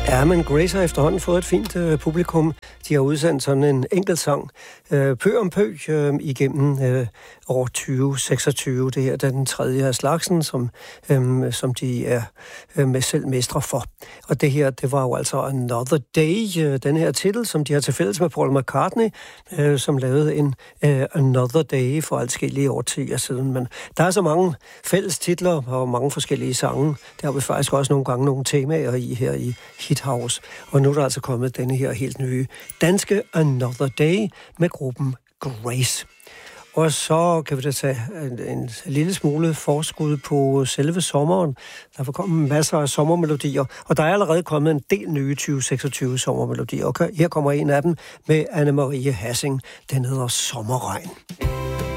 Ja, men Grace har efterhånden fået et fint publikum. De har udsendt sådan en enkelt sang, pø om pø, igennem år 2026. Det her er den tredje af slagsen, som de er selv mestre for. Og det her, det var jo altså Another Day, den her titel, som de har til fælles med Paul McCartney, som lavede en Another Day for adskillige årtier siden. Men der er så mange fælles titler og mange forskellige sange. Der har vi faktisk også nogle gange nogle temaer i her i Hit House. Og nu er der altså kommet denne her helt nye danske Another Day med gruppen Grace. Og så kan vi da tage en lille smule forskud på selve sommeren. Der vil komme masser af sommermelodier, og der er allerede kommet en del nye 2026 sommermelodier. Og her kommer en af dem med Anne-Marie Hassing. Den hedder Sommerregn.